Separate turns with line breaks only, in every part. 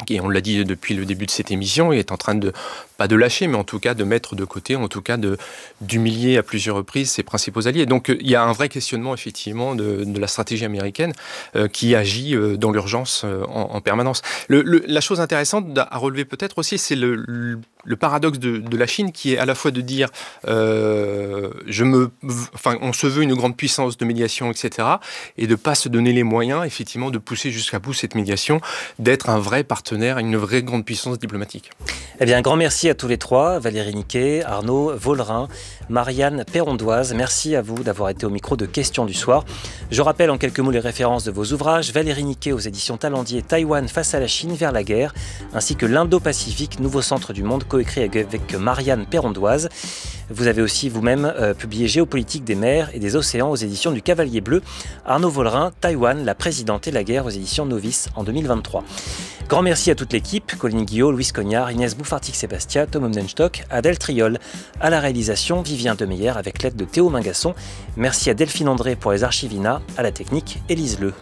et on l'a dit depuis le début de cette émission, est en train de, pas de lâcher, mais en tout cas de mettre de côté, en tout cas d'humilier à plusieurs reprises ses principaux alliés. Donc il y a un vrai questionnement effectivement de la stratégie américaine qui agit dans l'urgence en permanence. La chose intéressante à relever peut-être aussi, c'est le paradoxe de la Chine qui est à la fois de dire on se veut une grande puissance de médiation, etc., et de ne pas se donner les moyens effectivement de pousser jusqu'à bout cette médiation, d'être un vrai partenaire, une vraie grande puissance diplomatique.
Eh bien, un grand merci à tous les trois, Valérie Niquet, Arnaud Vollerin, Marianne Perrondoise. Merci à vous d'avoir été au micro de Questions du soir. Je rappelle en quelques mots les références de vos ouvrages. Valérie Niquet aux éditions Talendier, Taïwan face à la Chine vers la guerre, ainsi que l'Indo-Pacifique, nouveau centre du monde, coécrit avec Marianne Perrondoise. Vous avez aussi vous-même publié Géopolitique des mers et des océans aux éditions du Cavalier Bleu. Arnaud Vollerin, Taïwan, la présidente et la guerre aux éditions Novice en 2023. Grand merci à toute l'équipe, Colline Guillot, Louis Cognard, Inès Boufartic-Sébastia, Tom Omdenstock, Adèle Triol. À la réalisation, Vivien Demeyer avec l'aide de Théo Mingasson. Merci à Delphine André pour les archivina, à la technique, Élise Leu.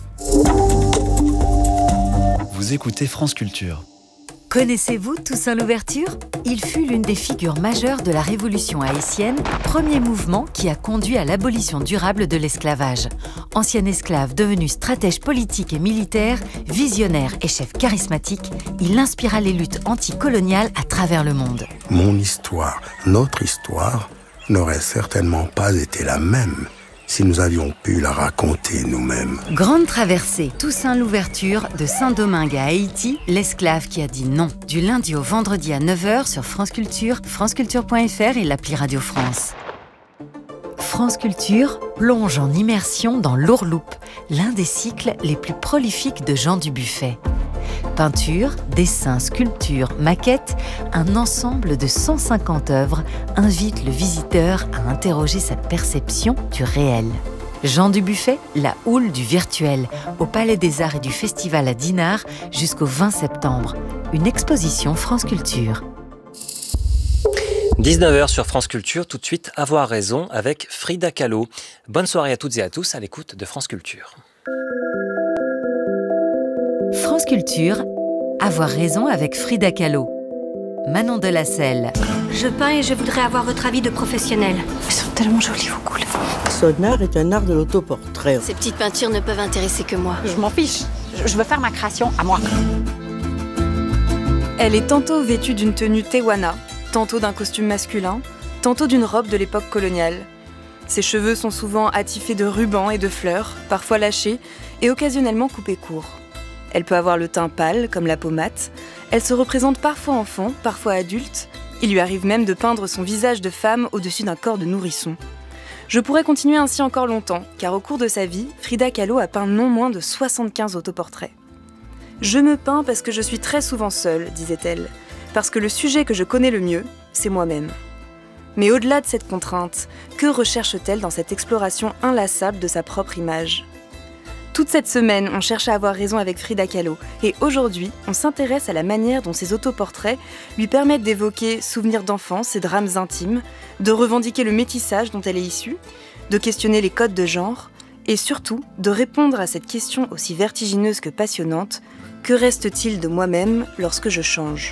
Vous écoutez France Culture.
Connaissez-vous Toussaint Louverture ? Il fut l'une des figures majeures de la Révolution haïtienne, premier mouvement qui a conduit à l'abolition durable de l'esclavage. Ancien esclave devenu stratège politique et militaire, visionnaire et chef charismatique, il inspira les luttes anticoloniales à travers le monde.
Mon histoire, notre histoire, n'aurait certainement pas été la même si nous avions pu la raconter nous-mêmes.
Grande traversée, Toussaint Louverture, de Saint-Domingue à Haïti, l'esclave qui a dit non. Du lundi au vendredi à 9h sur France Culture, franceculture.fr et l'appli Radio France. France Culture plonge en immersion dans l'Ourloupe, l'un des cycles les plus prolifiques de Jean Dubuffet. Peinture, dessins, sculptures, maquettes, un ensemble de 150 œuvres invite le visiteur à interroger sa perception du réel. Jean Dubuffet, la houle du virtuel, au Palais des Arts et du Festival à Dinard jusqu'au 20 septembre. Une exposition France Culture.
19h sur France Culture, tout de suite, Avoir raison avec Frida Kahlo. Bonne soirée à toutes et à tous à l'écoute de France Culture.
France Culture, Avoir raison avec Frida Kahlo. Manon Delacelle.
Je peins et je voudrais avoir votre avis de professionnel. Elles sont tellement jolies, vos couleurs.
Son art est un art de l'autoportrait.
Ces petites peintures ne peuvent intéresser que moi.
Je m'en fiche. Je veux faire ma création à moi.
Elle est tantôt vêtue d'une tenue tewana, tantôt d'un costume masculin, tantôt d'une robe de l'époque coloniale. Ses cheveux sont souvent attifés de rubans et de fleurs, parfois lâchés et occasionnellement coupés courts. Elle peut avoir le teint pâle, comme la peau mate. Elle se représente parfois enfant, parfois adulte. Il lui arrive même de peindre son visage de femme au-dessus d'un corps de nourrisson. Je pourrais continuer ainsi encore longtemps, car au cours de sa vie, Frida Kahlo a peint non moins de 75 autoportraits. « Je me peins parce que je suis très souvent seule, disait-elle, parce que le sujet que je connais le mieux, c'est moi-même. » Mais au-delà de cette contrainte, que recherche-t-elle dans cette exploration inlassable de sa propre image ? Toute cette semaine, on cherche à avoir raison avec Frida Kahlo. Et aujourd'hui, on s'intéresse à la manière dont ses autoportraits lui permettent d'évoquer souvenirs d'enfance et drames intimes, de revendiquer le métissage dont elle est issue, de questionner les codes de genre, et surtout de répondre à cette question aussi vertigineuse que passionnante : que reste-t-il de moi-même lorsque je change ?